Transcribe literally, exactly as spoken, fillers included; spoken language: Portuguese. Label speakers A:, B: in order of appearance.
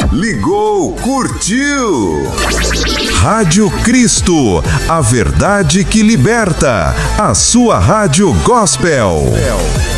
A: Ligou, curtiu. Rádio Cristo, a verdade que liberta. A sua rádio gospel.